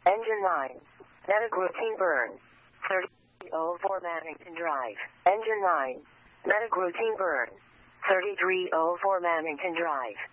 Engine 9. Medic routine burn. 3304 Mannington Drive. Engine 9. Medic routine burn. 3304 Mannington Drive.